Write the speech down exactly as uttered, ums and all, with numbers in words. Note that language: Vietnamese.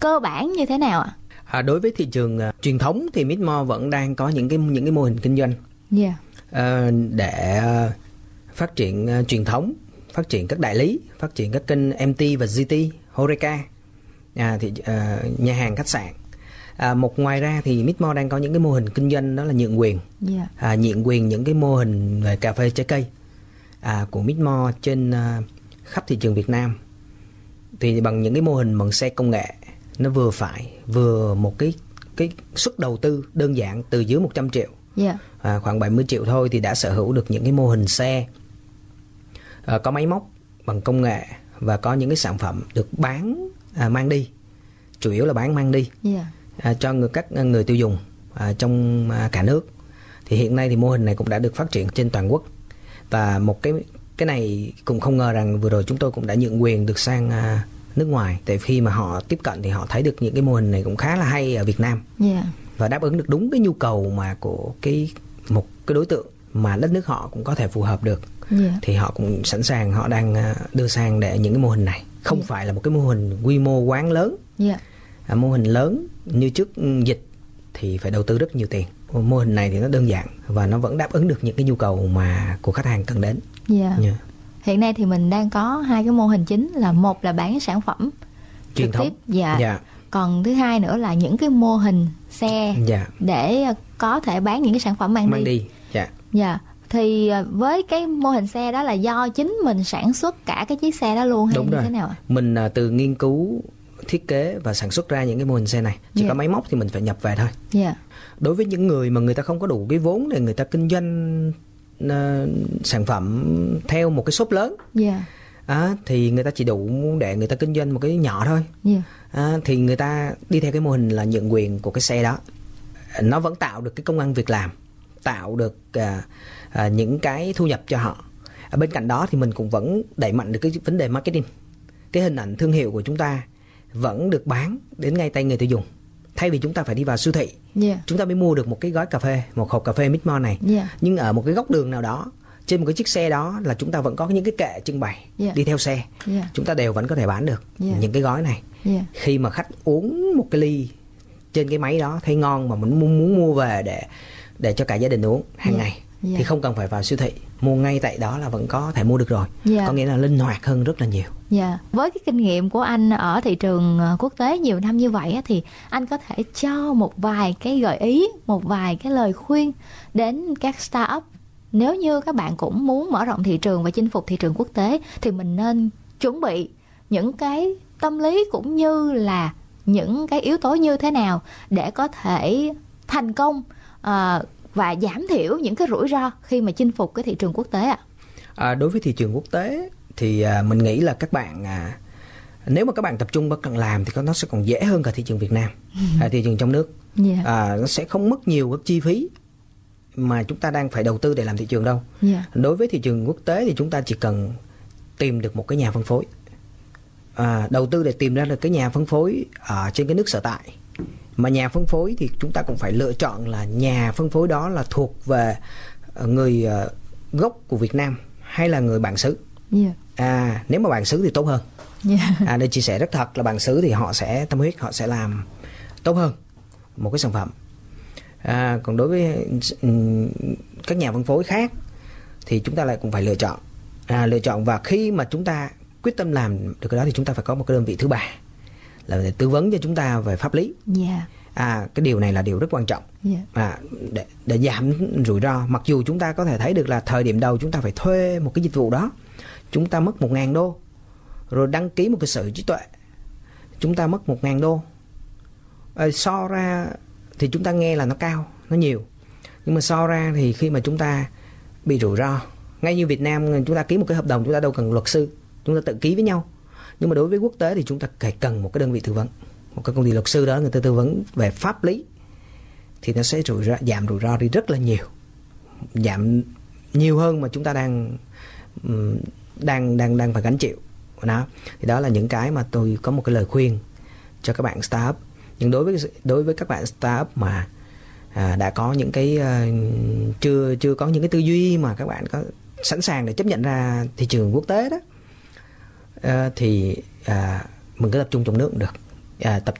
cơ bản như thế nào ạ? À, đối với thị trường uh, truyền thống thì Mít Mo vẫn đang có những cái những cái mô hình kinh doanh Yeah. uh, để uh, phát triển uh, truyền thống, phát triển các đại lý, phát triển các kênh em tê và giê tê, Horeca, à, thì uh, nhà hàng, khách sạn. À, một ngoài ra thì Mít Mo đang có những cái mô hình kinh doanh đó là nhượng quyền, Yeah. à, nhượng quyền những cái mô hình về cà phê trái cây à, của Mít Mo trên uh, khắp thị trường Việt Nam. Thì bằng những cái mô hình bằng xe công nghệ, nó vừa phải, vừa một cái cái suất đầu tư đơn giản từ dưới một trăm triệu, Yeah. à, khoảng bảy mươi triệu thôi thì đã sở hữu được những cái mô hình xe à, có máy móc bằng công nghệ và có những cái sản phẩm được bán à, mang đi, chủ yếu là bán mang đi. Yeah. À, cho người, các người tiêu dùng à, trong à, cả nước. Thì hiện nay thì mô hình này cũng đã được phát triển trên toàn quốc. Và một cái cái này cũng không ngờ rằng vừa rồi chúng tôi cũng đã nhượng quyền được sang à, nước ngoài. Tại khi mà họ tiếp cận thì họ thấy được những cái mô hình này cũng khá là hay ở Việt Nam. Yeah. Và đáp ứng được đúng cái nhu cầu mà của cái một cái đối tượng mà đất nước họ cũng có thể phù hợp được. Yeah. Thì họ cũng sẵn sàng, họ đang à, đưa sang để những cái mô hình này. Không Yeah. phải là một cái mô hình quy mô quán lớn. Yeah. À, mô hình lớn như trước dịch thì phải đầu tư rất nhiều tiền. Mô hình này thì nó đơn giản và nó vẫn đáp ứng được những cái nhu cầu mà của khách hàng cần đến. Yeah. Yeah. Hiện nay thì mình đang có hai cái mô hình chính là một là bán sản phẩm Truyền trực thống. tiếp, dạ. Dạ. Còn thứ hai nữa là những cái mô hình xe Dạ. để có thể bán những cái sản phẩm mang, Mang đi. đi. Dạ. Dạ. Thì với cái mô hình xe đó là do chính mình sản xuất cả cái chiếc xe đó luôn hay Đúng như rồi. thế nào ạ? Mình à, từ nghiên cứu, thiết kế và sản xuất ra những cái mô hình xe này. Chỉ Dạ. có máy móc thì mình phải nhập về thôi. Dạ. Đối với những người mà người ta không có đủ cái vốn để người ta kinh doanh à, sản phẩm theo một cái shop lớn, Dạ. à, thì người ta chỉ đủ để người ta kinh doanh một cái nhỏ thôi. Dạ. À, thì người ta đi theo cái mô hình là nhượng quyền của cái xe đó. Nó vẫn tạo được cái công ăn việc làm, tạo được à, à, những cái thu nhập cho họ. À, bên cạnh đó thì mình cũng vẫn đẩy mạnh được cái vấn đề marketing. Cái hình ảnh thương hiệu của chúng ta vẫn được bán đến ngay tay người tiêu dùng. Thay vì chúng ta phải đi vào siêu thị, Yeah. chúng ta mới mua được một cái gói cà phê, một hộp cà phê Mít Mo này. Yeah. Nhưng ở một cái góc đường nào đó, trên một cái chiếc xe đó là chúng ta vẫn có những cái kệ trưng bày. Yeah. Đi theo xe, Yeah. chúng ta đều vẫn có thể bán được Yeah. những cái gói này. Yeah. Khi mà khách uống một cái ly trên cái máy đó thấy ngon mà mình muốn, muốn mua về để để cho cả gia đình uống hàng Yeah. ngày, Yeah. thì không cần phải vào siêu thị, mua ngay tại đó là vẫn có thể mua được rồi. Yeah. Có nghĩa là linh hoạt hơn rất là nhiều. Dạ, với cái kinh nghiệm của anh ở thị trường ờ, quốc tế nhiều năm như vậy á, thì anh có thể cho một vài cái gợi ý, một vài cái lời khuyên đến các startup. Nếu như các bạn cũng muốn mở rộng thị trường và chinh phục thị trường quốc tế thì mình nên chuẩn bị những cái tâm lý cũng như là những cái yếu tố như thế nào để có thể thành công ờ, và giảm thiểu những cái rủi ro khi mà chinh phục cái thị trường quốc tế ạ? À, đối với thị trường quốc tế thì à, mình nghĩ là các bạn à, nếu mà các bạn tập trung vào cần làm thì nó sẽ còn dễ hơn cả thị trường Việt Nam, à, thị trường trong nước. Yeah. À, nó sẽ không mất nhiều các chi phí mà chúng ta đang phải đầu tư để làm thị trường đâu. Yeah. Đối với thị trường quốc tế thì chúng ta chỉ cần tìm được một cái nhà phân phối, à, đầu tư để tìm ra được cái nhà phân phối ở trên cái nước sở tại. Mà nhà phân phối thì chúng ta cũng phải lựa chọn là nhà phân phối đó là thuộc về người uh, gốc của Việt Nam hay là người bản xứ. Yeah. À, nếu mà bản xứ thì tốt hơn. Yeah. À, đây chia sẻ rất thật là bản xứ thì họ sẽ tâm huyết, họ sẽ làm tốt hơn một cái sản phẩm. À, còn đối với um, các nhà phân phối khác thì chúng ta lại cũng phải lựa chọn. À, lựa chọn và khi mà chúng ta quyết tâm làm được cái đó thì chúng ta phải có một cái đơn vị thứ ba là để tư vấn cho chúng ta về pháp lý. Yeah. À, cái điều này là điều rất quan trọng. Yeah. À, để, để giảm rủi ro. Mặc dù chúng ta có thể thấy được là thời điểm đầu chúng ta phải thuê một cái dịch vụ đó, chúng ta mất một ngàn đô, rồi đăng ký một cái sở hữu trí tuệ, chúng ta mất một ngàn đô. À, so ra thì chúng ta nghe là nó cao, nó nhiều, nhưng mà so ra thì khi mà chúng ta bị rủi ro, ngay như Việt Nam chúng ta ký một cái hợp đồng, chúng ta đâu cần luật sư, chúng ta tự ký với nhau. Nhưng mà đối với quốc tế thì chúng ta phải cần một cái đơn vị tư vấn, một cái công ty luật sư đó người ta tư vấn về pháp lý, thì nó sẽ rủi ro, giảm rủi ro đi rất là nhiều, giảm nhiều hơn mà chúng ta đang đang đang đang phải gánh chịu đó. Thì đó là những cái mà tôi có một cái lời khuyên cho các bạn startup. Nhưng đối với đối với các bạn startup mà à, đã có những cái uh, chưa chưa có những cái tư duy mà các bạn có sẵn sàng để chấp nhận ra thị trường quốc tế đó, uh, thì uh, mình cứ tập trung trong nước cũng được. À, tập